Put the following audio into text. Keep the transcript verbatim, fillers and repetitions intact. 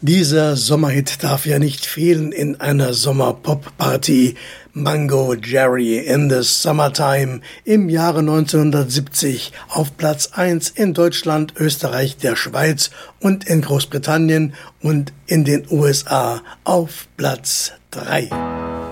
Dieser Sommerhit darf ja nicht fehlen in einer Sommerpop-Party. Mango Jerry in the Summertime im Jahre neunzehnhundertsiebzig auf Platz eins in Deutschland, Österreich, der Schweiz und in Großbritannien und in den U S A auf Platz drei.